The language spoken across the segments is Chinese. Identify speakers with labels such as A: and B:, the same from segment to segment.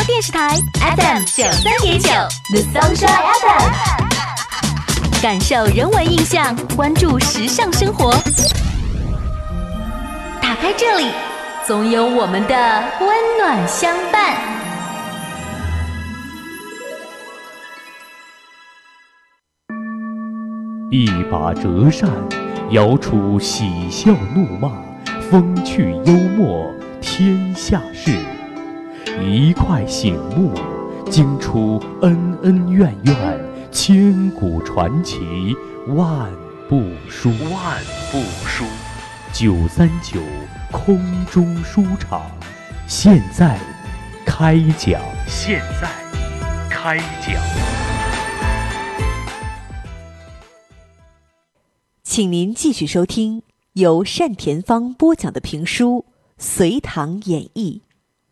A: 电视台 FM93.9 The Sunshine FM， 感受人文印象，关注时尚生活。打开这里，总有我们的温暖相伴。
B: 一把折扇，摇出喜笑怒骂，风趣幽默，天下事。一块醒目，惊出恩恩怨怨，千古传奇，万部书。939空中书场，现在开讲。
C: 请您继续收听由单田芳播讲的评书《隋唐演义》。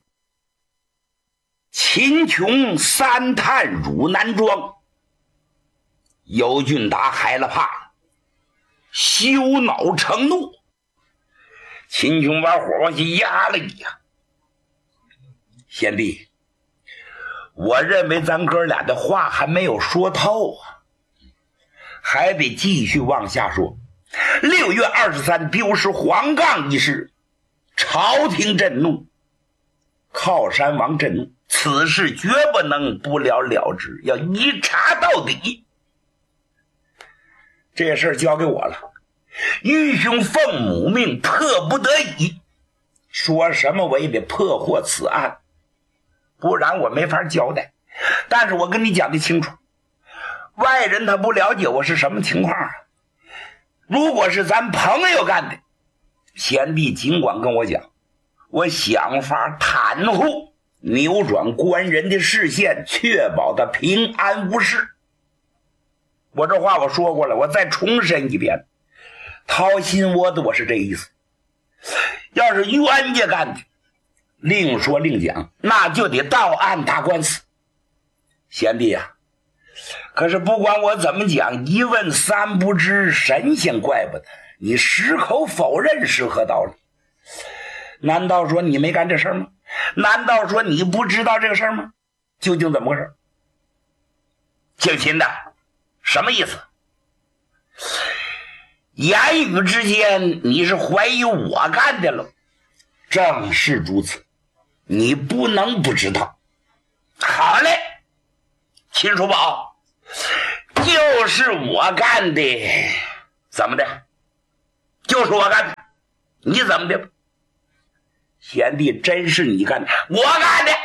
D: 秦琼三探汝南庄，尤俊达害了怕，羞恼成怒。秦琼把火往下压了一压。贤弟，我认为咱哥俩的话还没有说透啊，还得继续往下说。6月23丢失黄杠一事，朝廷震怒，靠山王震怒，此事绝不能不了了之，要一查到底。这事交给我了，愚兄奉母命，迫不得已，说什么我也得破获此案，不然我没法交代。但是我跟你讲的清楚，外人他不了解我是什么情况啊。如果是咱朋友干的，贤弟尽管跟我讲，我想法袒护，扭转官人的视线，确保他平安无事。我这话我说过了，我再重申一遍，掏心窝子我是这意思。要是冤家干的，另说另讲，那就得到案打官司。贤弟啊，可是不管我怎么讲，一问三不知，神仙怪不得，你矢口否认是何道理？难道说你没干这事吗？难道说你不知道这个事吗？究竟怎么回事？姓秦的什么意思？言语之间你是怀疑我干的了？正是如此，你不能不知道。好嘞，秦叔宝，就是我干的。怎么的？就是我干的。你怎么的？贤弟，真是你干的？我干的。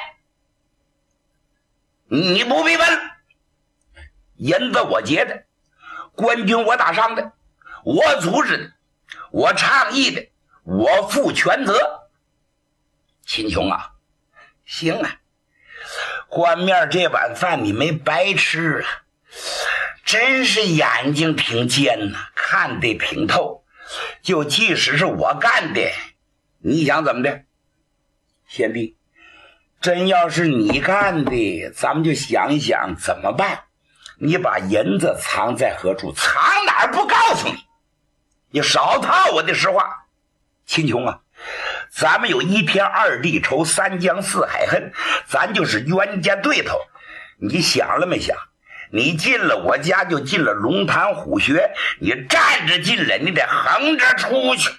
D: 你不必问，银子我结的，官军我打伤的，我组织的，我倡议的，我负全责。秦琼啊，行啊，官面这碗饭你没白吃啊，真是眼睛挺尖呐，看得挺透。就即使是我干的，你想怎么的？贤弟，真要是你干的，咱们就想一想怎么办。你把银子藏在何处？藏哪儿不告诉你？你少套我的实话。秦琼啊，咱们有一天二地仇，三江四海恨，咱就是冤家对头。你想了没想？你进了我家就进了龙潭虎穴，你站着进来，你得横着出去。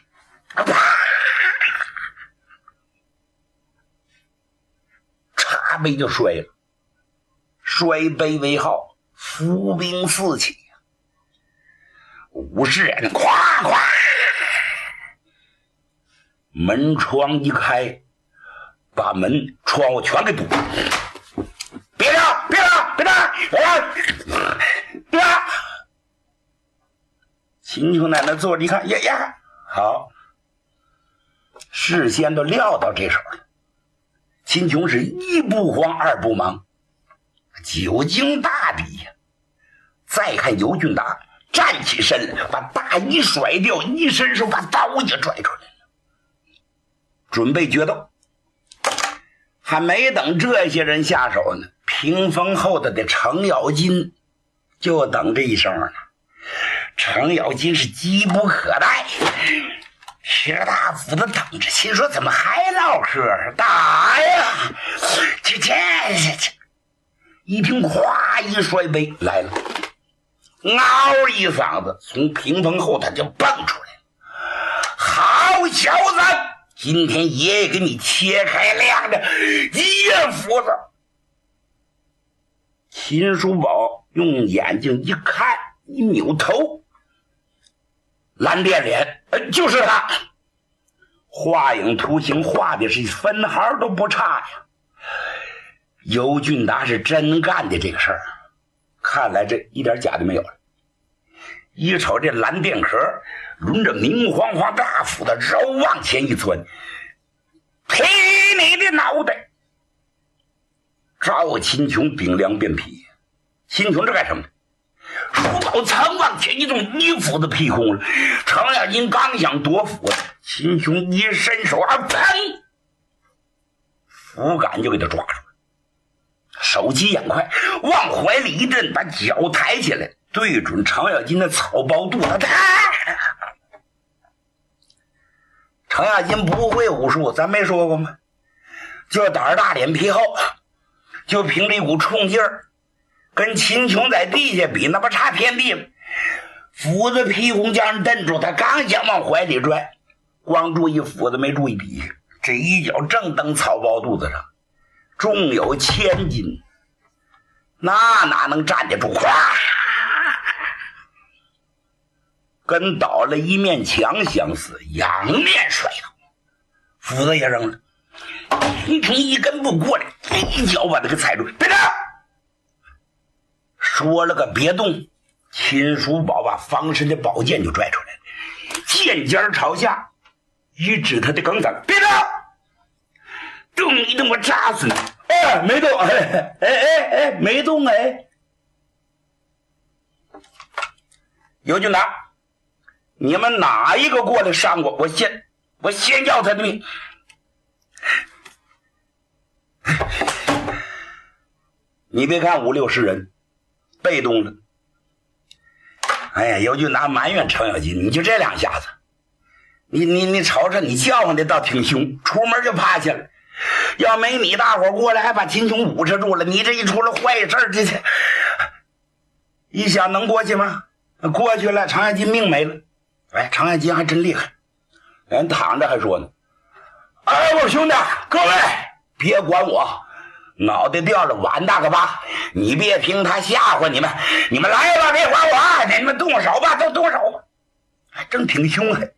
D: 茶杯就摔了，摔杯为号，伏兵四起，50人夸夸，门窗一开，把门窗户全给堵了。别让秦琼在那坐着一看，呀，好，事先都料到这手了。秦琼是一不慌二不忙，久经大敌呀。再看尤俊达站起身来，把大衣甩掉，一伸手把刀也拽出来了，准备决斗。还没等这些人下手呢，屏风后头的程咬金就等这一声了。程咬金是急不可待， 薛大夫子等着，心说怎么还唠嗑？打呀！这，一听咵一摔杯来了，嗷一嗓子从屏风后他就蹦出来了。好小子，今天爷爷给你切开亮的叶斧子。秦叔宝用眼睛一看，一扭头，蓝靛脸，就是他，画影图形画的是分毫都不差呀。尤俊达是真干的这个事儿，看来这一点假的没有了。一瞅这蓝靛壳抡着明晃晃大斧子，绕往前一窜，劈你的脑袋！赵秦琼顶梁便劈。秦琼这干什么？叔宝曾往前一动，一斧子劈空了。程咬金刚想夺斧子，秦琼一伸手啊，砰！斧杆就给他抓住了。手疾眼快，往怀里一震，把脚抬起来，对准程咬金的草包肚子。程咬金不会武术，咱没说过吗？就胆儿大脸皮厚，就凭这股冲劲儿，跟秦琼在地下比，那不差天地了。斧子劈空，叫人蹬住他，刚想往怀里拽，光注意斧子没注意底下，这一脚正蹬草包肚子上，重有1000斤，那哪能站得住？咵，跟倒了一面墙相似，仰面摔倒，斧子也扔了。秦琼一根步过来，一脚把他给踩住，别动！说了个别动，秦叔宝把防身的宝剑就拽出来了，剑尖朝下，一指他的梗子，别动！动一动我扎死你！哎，没动，没动哎。尤俊达，你们哪一个过来伤我？我先要他的命！你别看5、60人被动了，哎呀，尤俊达埋怨程咬金，你就这2下子，你瞅瞅，你叫唤的倒挺凶，出门就趴下了。要没你，大伙过来还把秦琼捂持住了。你这一出了坏事儿，这一想能过去吗？过去了，程咬金命没了。哎，程咬金还真厉害，人躺着还说呢：“哎，我兄弟，各位别管我，脑袋掉了碗大个疤，你别凭他吓唬你们，你们来吧，别管我，你们动手吧，都动手吧。”还真挺凶狠。